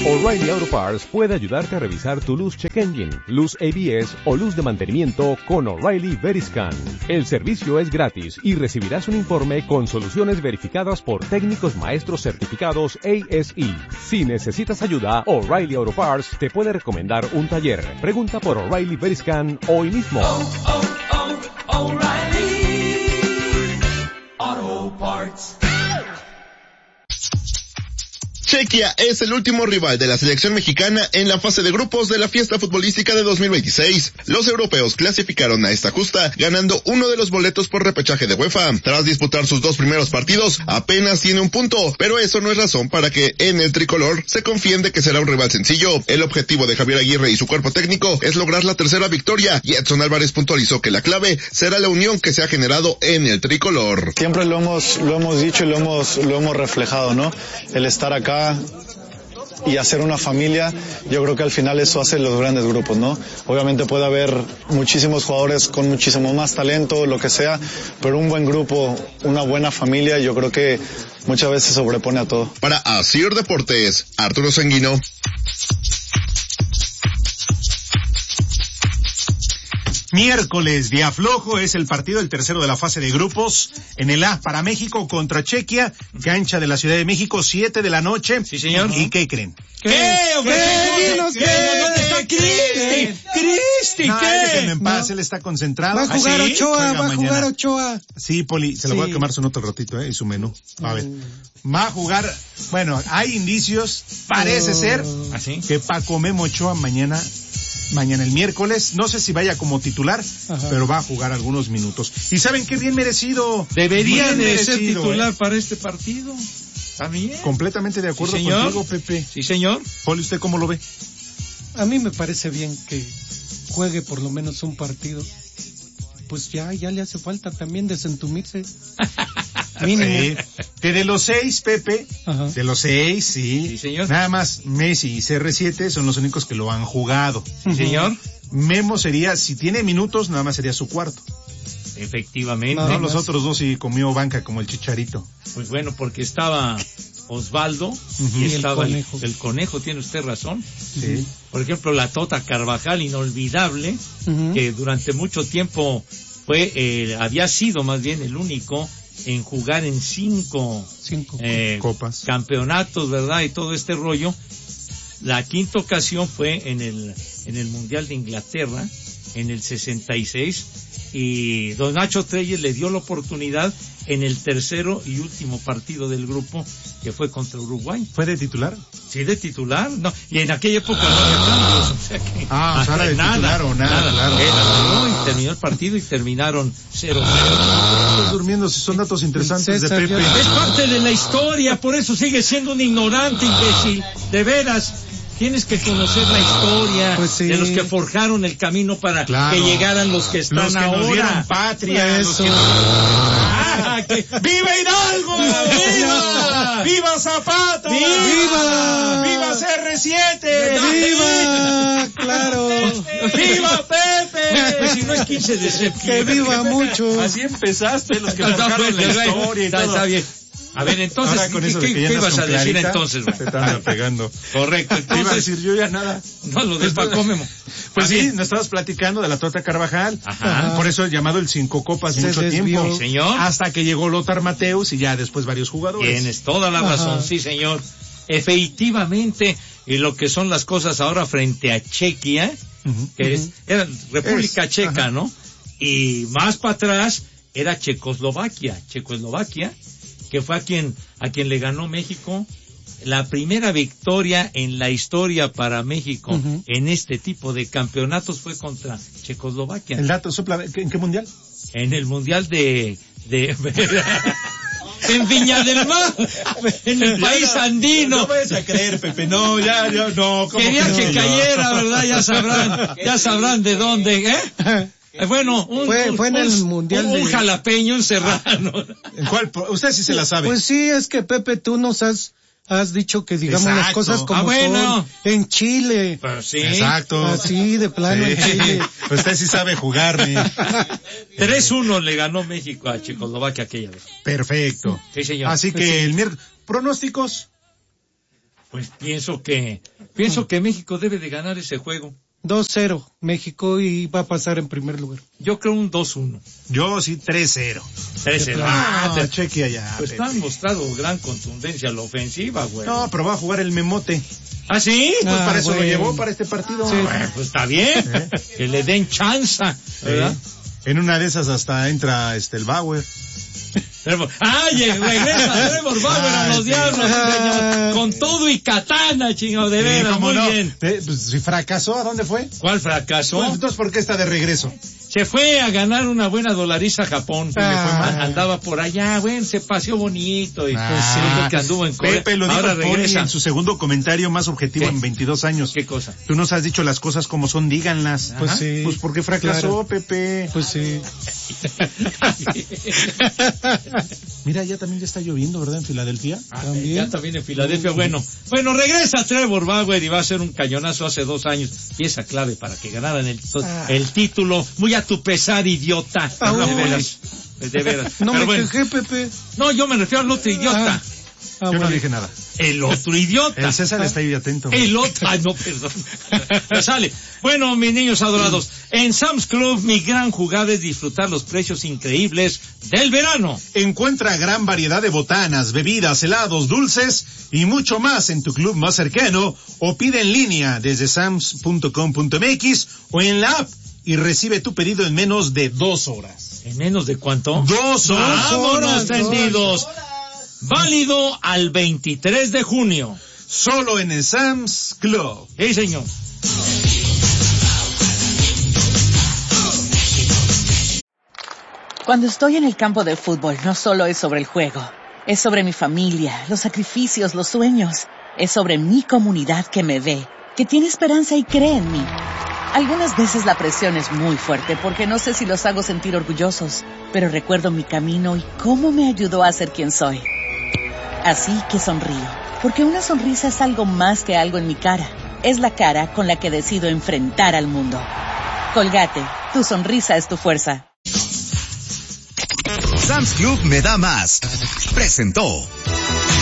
O'Reilly Auto Parts puede ayudarte a revisar tu luz check engine, luz ABS o luz de mantenimiento con O'Reilly Veriscan. El servicio es gratis y recibirás un informe con soluciones verificadas por técnicos maestros certificados ASE. Si necesitas ayuda, O'Reilly Auto Parts te puede recomendar un taller. Pregunta por O'Reilly Veriscan hoy mismo. O'Reilly Auto Parts. Chequia es el último rival de la selección mexicana en la fase de grupos de la fiesta futbolística de 2026. Los europeos clasificaron a esta justa ganando uno de los boletos por repechaje de UEFA. Tras disputar sus dos primeros partidos, apenas tiene un punto, pero eso no es razón para que en el tricolor se confíen de que será un rival sencillo. El objetivo de Javier Aguirre y su cuerpo técnico es lograr la tercera victoria, y Edson Álvarez puntualizó que la clave será la unión que se ha generado en el tricolor. Siempre lo hemos dicho y lo hemos reflejado, ¿no? El estar acá y hacer una familia, yo creo que al final eso hace los grandes grupos, ¿no? Obviamente puede haber muchísimos jugadores con muchísimo más talento, lo que sea, pero un buen grupo, una buena familia, yo creo que muchas veces sobrepone a todo. Para Asir Deportes, Arturo Sanguino. Miércoles, día flojo, es el partido del tercero de la fase de grupos en el A para México contra Chequia, cancha de la Ciudad de México, 7 de la noche. Sí, señor. ¿Y qué creen? ¿Qué? ¿Dónde está Cristi? ¿Cristi? No, ¿Qué? déjenme en paz, él está concentrado. Va a jugar ¿sí? Ochoa, Juega va a mañana. jugar Ochoa. Sí, Poli, se lo voy a quemar su nota al ratito, y su menú. A ver. Va a jugar, bueno, hay indicios, parece ser, ¿así? que Paco Memo Ochoa mañana el miércoles, no sé si vaya como titular, pero va a jugar algunos minutos. Y ¿saben qué? Bien merecido. Debería bien de merecido, ser titular para este partido. ¿Está bien? Completamente de acuerdo Sí, señor. contigo, Pepe. Sí, señor. Poli, ¿usted cómo lo ve? A mí me parece bien que juegue por lo menos un partido. Pues ya le hace falta también desentumirse. Mínimo. Que de los 6, Pepe, Ajá. de los 6, sí. Sí, señor. Nada más Messi y CR7 son los únicos que lo han jugado. Sí, señor. Memo sería, si tiene minutos, nada más sería su cuarto. Efectivamente. No, los otros dos sí comió banca como el Chicharito. Pues bueno, porque estaba Osvaldo y Y el estaba Conejo. el Conejo, tiene usted razón. Sí. Por ejemplo, la Tota Carvajal, inolvidable, Ujú. que durante mucho tiempo había sido más bien el único en jugar en 5 copas, campeonatos, ¿verdad? Y todo este rollo. La quinta ocasión fue en el Mundial de Inglaterra, en el 66, y don Nacho Treyes le dio la oportunidad en el tercero y último partido del grupo, que fue contra Uruguay. ¿Fue de titular? Sí, de titular, no, y en aquella época no había cambios, o sea que... o sea, era de titular o nada, claro. Y terminó el partido y terminaron 0-0. Estás durmiendo, si son datos interesantes César, de Pepe. Es parte de la historia, por eso sigue siendo un ignorante, imbécil, de veras. Tienes que conocer la historia Pues sí. de los que forjaron el camino para Claro. que llegaran los que están Los que ahora. nos dieron patria, los Eso. que ¡Viva Hidalgo! ¡Viva! ¡Viva Zapata! ¡Viva! ¡Viva CR7! ¡Viva! ¡Claro! ¡Viva Pepe! Pues si no es 15 de septiembre. ¡Que viva mucho! Así empezaste, los que forjaron la historia y todo. Está bien. A ver, entonces, Ahora con eso de que ¿qué ya andas ibas a con decir Clarita, entonces? se te anda pegando. Correcto, Te iba a entonces, decir yo ya nada. no, lo de Paco Memo. Pues Ah, sí, bien. nos estabas platicando de la Tota Carvajal. Ajá. Por eso llamado el 5 copas Se mucho desvió. tiempo. Sí, señor. Hasta que llegó Lothar Matthäus y ya después varios jugadores. Tienes toda la razón, Ajá. sí, señor. Efectivamente, y lo que son las cosas ahora frente a Chequia, Ujú. que era República Es, Checa, ajá. ¿no? Y más para atrás era Checoslovaquia, que fue a quien le ganó México. La primera victoria en la historia para México Ujú. en este tipo de campeonatos fue contra Checoslovaquia. El dato, sopla, ¿en qué mundial? En el mundial de en Viña del Mar, en el país andino. No vayas a creer, Pepe, no, no. ¿cómo Quería crees que yo? cayera, ¿verdad? Ya sabrán de dónde, Bueno, Fue en el mundial un de... jalapeño, un serrano. ¿En cuál? Usted sí se la sabe. Pues sí, es que Pepe, tú nos has dicho que digamos las Exacto. cosas como bueno. son. En Chile. Pero sí. Exacto. Así, de plano, en Chile. Usted sí sabe jugarme. 3-1 le ganó México a Checoslovaquia aquella vez. Perfecto. Sí, señor. Así que el miércoles, pronósticos. Pues pienso que México debe de ganar ese juego. 2-0 México y va a pasar en primer lugar. Yo creo un 2-1. Yo sí 3-0. 3-0. Te Chequia ya. Pues no han mostrado gran contundencia a la ofensiva, güey. No, pero va a jugar el Memote. ¿Ah, sí? Pues para eso bueno. lo llevó, para este partido. Sí. Bueno, pues está bien. Que le den chance, ¿verdad? En una de esas hasta entra el Bauer. Regresa Trevor Bauer a los Diablos, señor. Con todo y katana, chingado, de veras, muy bien. Pues si fracasó, ¿a dónde fue? ¿Cuál fracasó? Pues, entonces, ¿por qué está de regreso? Se fue a ganar una buena dolariza a Japón. Le fue mal. Andaba por allá, bueno, se paseó bonito. Y que anduvo en Corea. Pepe, lo dijo ahora Tony regresa. en su segundo comentario más objetivo en 22 años. ¿Qué cosa? Tú nos has dicho las cosas como son, díganlas. Pues sí. Pues porque fracasó, Claro. Pepe. Pues sí. Mira, ya está lloviendo, ¿verdad? En Filadelfia. También. Ya también en Filadelfia. Bueno, regresa Trevor Bauer y va a ser un cañonazo hace 2 años. Pieza clave para que ganaran el título. Muy a tu pesar, idiota. De veras. De veras. No Pero me bueno. quejé, Pepe. No, yo me refiero al otro idiota. Yo bueno. no dije nada. El otro idiota. El César está ahí atento. El otro, no, perdón. Me sale. Bueno, mis niños adorados, en Sam's Club mi gran jugada es disfrutar los precios increíbles del verano. Encuentra gran variedad de botanas, bebidas, helados, dulces y mucho más en tu club más cercano o pide en línea desde sams.com.mx o en la app y recibe tu pedido en menos de 2 horas. ¿En menos de cuánto? 2 horas. ¡Vámonos, tendidos! Válido al 23 de junio. Solo en el Sam's Club. Sí, señor. Cuando estoy en el campo de fútbol, no solo es sobre el juego. Es sobre mi familia, los sacrificios, los sueños. Es sobre mi comunidad que me ve, que tiene esperanza y cree en mí. Algunas veces la presión es muy fuerte porque no sé si los hago sentir orgullosos, pero recuerdo mi camino y cómo me ayudó a ser quien soy. Así que sonrío, porque una sonrisa es algo más que algo en mi cara. Es la cara con la que decido enfrentar al mundo. Colgate, tu sonrisa es tu fuerza. Sam's Club me da más. Presentó.